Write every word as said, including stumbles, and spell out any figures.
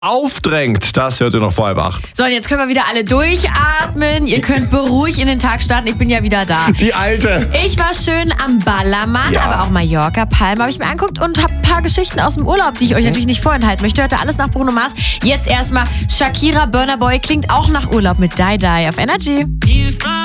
aufdrängt. Das hört ihr noch vor halb acht. So, und jetzt können wir wieder alle durchatmen. Ihr könnt beruhigt in den Tag starten. Ich bin ja wieder da. Die Alte. Ich war schön am Ballermann, Ja. aber auch Mallorca, Palma habe ich mir angeguckt und habe ein paar Geschichten aus dem Urlaub, die ich euch natürlich nicht vorenthalten möchte. Hört ihr alles nach Bruno Mars. Jetzt erstmal Shakira, Burna Boy, klingt auch nach Urlaub mit Die Die auf Energy.